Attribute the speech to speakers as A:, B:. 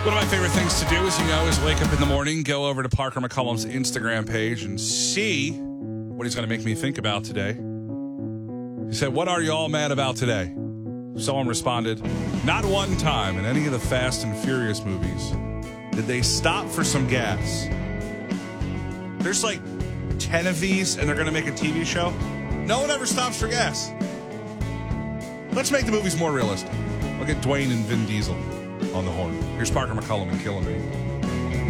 A: One of my favorite things to do, as you know, is wake up in the morning, go over to Parker McCollum's Instagram page and see what he's going to make me think about today. He said, "What are you all mad about today?" Someone responded, "Not one time in any of the Fast and Furious movies did they stop for some gas." There's like 10 of these, and they're going to make a TV show. No one ever stops for gas. Let's make the movies more realistic. I'll get Dwayne and Vin Diesel on the horn. Here's Parker McCollum and Killing Me.